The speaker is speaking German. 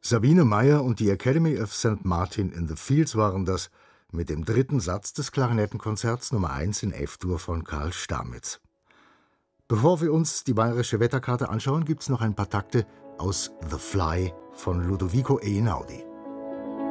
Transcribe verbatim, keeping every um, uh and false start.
Sabine Meyer und die Academy of Saint Martin in the Fields waren das mit dem dritten Satz des Klarinettenkonzerts Nummer eins in F-Dur von Karl Stamitz. Bevor wir uns die bayerische Wetterkarte anschauen, gibt's noch ein paar Takte aus The Fly von Ludovico Einaudi.